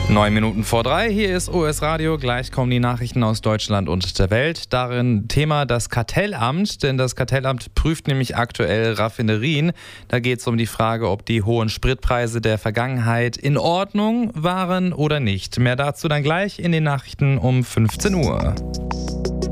9 Minuten vor 3, hier ist OS Radio. Gleich kommen die Nachrichten aus Deutschland und der Welt. Darin Thema das Kartellamt, denn das Kartellamt prüft nämlich aktuell Raffinerien. Da geht es um die Frage, ob die hohen Spritpreise der Vergangenheit in Ordnung waren oder nicht. Mehr dazu dann gleich in den Nachrichten um 15 Uhr.